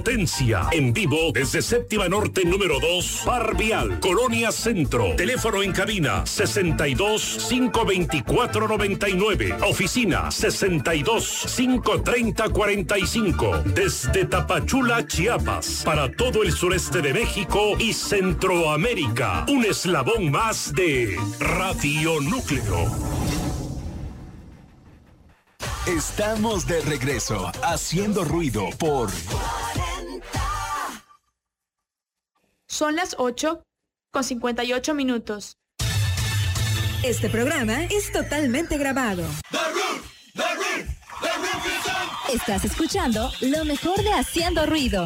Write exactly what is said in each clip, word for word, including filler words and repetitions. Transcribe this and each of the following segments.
Potencia, en vivo desde Séptima Norte número dos, Par Vial, Colonia Centro. Teléfono en cabina sesenta y dos, cinco veinticuatro, noventa y nueve. Oficina sesenta y dos, cinco treinta, cuarenta y cinco. Desde Tapachula, Chiapas, para todo el sureste de México y Centroamérica. Un eslabón más de Radio Núcleo. Estamos de regreso, haciendo ruido por... Son las ocho con cincuenta y ocho minutos. Este programa es totalmente grabado. The Root, The Root, The Root. Estás escuchando lo mejor de Haciendo Ruido.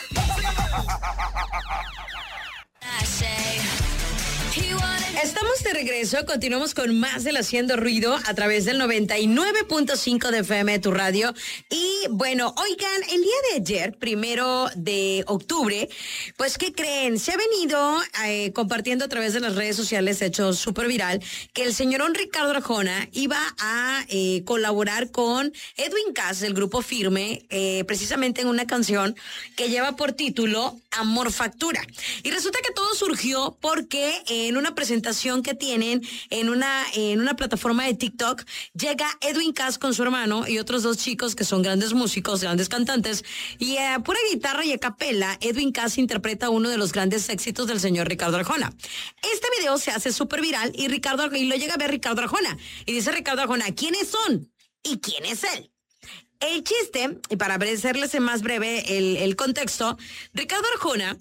Estamos de regreso, continuamos con más del Haciendo Ruido a través del noventa y nueve punto cinco de F M de tu radio. Y bueno, oigan, el día de ayer, primero de octubre, pues ¿qué creen? Se ha venido eh, compartiendo a través de las redes sociales, hecho súper viral, que el señorón Ricardo Arjona iba a eh, colaborar con Edwin Cass del grupo Firme, eh, precisamente en una canción que lleva por título Amor Factura. Y resulta que todo surgió porque en una presentación que tienen en una, en una plataforma de TikTok, llega Edwin Cass con su hermano y otros dos chicos que son grandes músicos, grandes cantantes, y a uh, pura guitarra y a capela, Edwin Cass interpreta uno de los grandes éxitos del señor Ricardo Arjona. Este video se hace súper viral y Ricardo y lo llega a ver Ricardo Arjona. Y dice Ricardo Arjona, ¿quiénes son? ¿Y quién es él? El chiste, y para hacerles más breve el, el contexto, Ricardo Arjona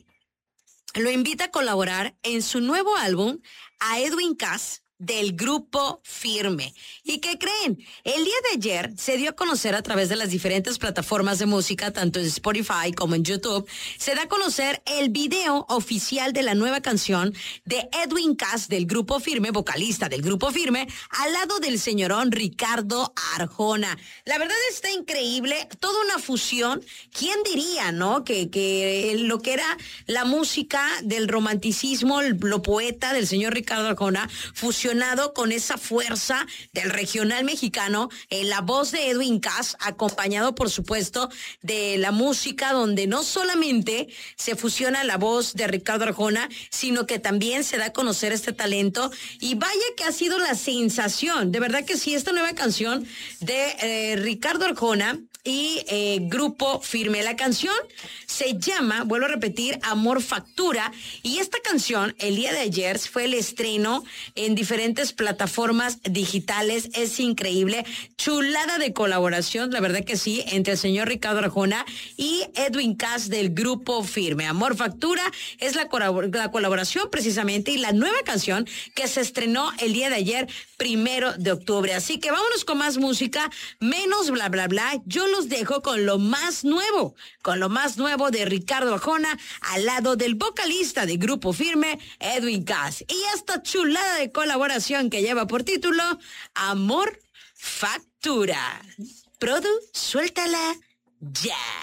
lo invita a colaborar en su nuevo álbum a Edwin Cass del grupo Firme. ¿Y qué creen? El día de ayer se dio a conocer a través de las diferentes plataformas de música, tanto en Spotify como en YouTube, se da a conocer el video oficial de la nueva canción de Edwin Cass del grupo Firme, vocalista del grupo Firme, al lado del señorón Ricardo Arjona. La verdad está increíble, toda una fusión. ¿Quién diría, no? Que, que lo que era la música del romanticismo, lo poeta del señor Ricardo Arjona, fusionado con esa fuerza del regional mexicano, en la voz de Edwin Cass, acompañado por supuesto de la música, donde no solamente se fusiona la voz de Ricardo Arjona, sino que también se da a conocer este talento. Y vaya que ha sido la sensación, de verdad que sí, esta nueva canción de eh, Ricardo Arjona y eh, grupo Firme. La canción se llama, vuelvo a repetir, Amor Factura, y esta canción el día de ayer fue el estreno en diferentes plataformas digitales. Es increíble, chulada de colaboración, la verdad que sí, entre el señor Ricardo Arjona y Edwin Cass del grupo Firme. Amor Factura es la, colabor- la colaboración precisamente y la nueva canción que se estrenó el día de ayer, primero de octubre. Así que vámonos con más música, menos bla bla bla. Yo los dejo con lo más nuevo, con lo más nuevo de Ricardo Arjona al lado del vocalista de grupo Firme, Edwin Cass, y esta chulada de colaboración que lleva por título Amor Factura. Produ, suéltala ya.